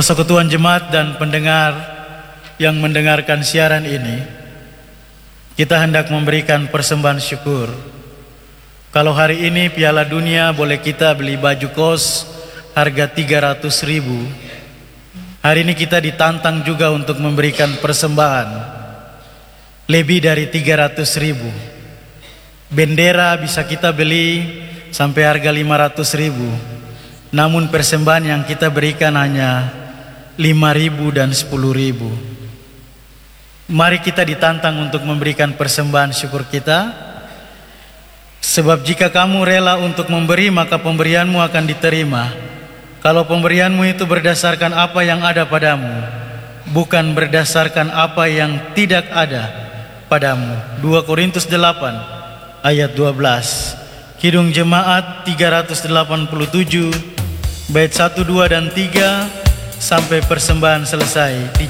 Persekutuan jemaat dan pendengar yang mendengarkan siaran ini, kita hendak memberikan persembahan syukur. Kalau hari ini Piala Dunia boleh kita beli baju kos harga 300.000, hari ini kita ditantang juga untuk memberikan persembahan lebih dari 300.000. Bendera bisa kita beli sampai harga 500.000, namun persembahan yang kita berikan hanya 5.000 dan 10.000. Mari kita ditantang untuk memberikan persembahan syukur kita, sebab jika kamu rela untuk memberi, maka pemberianmu akan diterima. Kalau pemberianmu itu berdasarkan apa yang ada padamu, bukan berdasarkan apa yang tidak ada padamu. 2 Korintus 8 ayat 12. Kidung Jemaat 387 bait 1, 2 dan 3 sampai persembahan selesai.